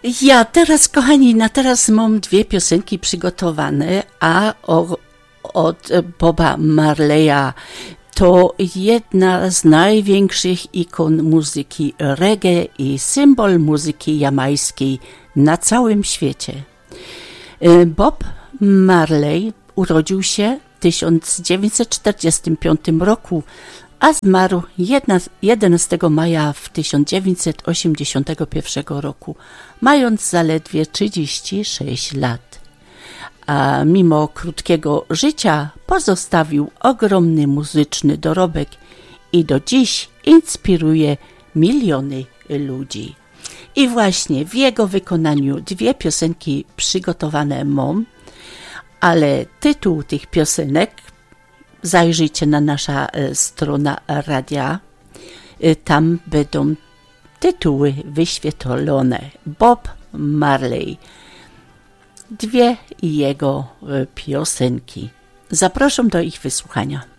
Ja teraz, kochani, na teraz mam dwie piosenki przygotowane, a od Boba Marleya. To jedna z największych ikon muzyki reggae i symbol muzyki jamajskiej na całym świecie. Bob Marley urodził się w 1945 roku, a zmarł 11 maja w 1981 roku, mając zaledwie 36 lat. A mimo krótkiego życia pozostawił ogromny muzyczny dorobek i do dziś inspiruje miliony ludzi. I właśnie w jego wykonaniu dwie piosenki przygotowane mam, ale tytuł tych piosenek zajrzyjcie na nasza strona radia, tam będą tytuły wyświetlone. Bob Marley. Dwie jego piosenki. Zapraszam do ich wysłuchania.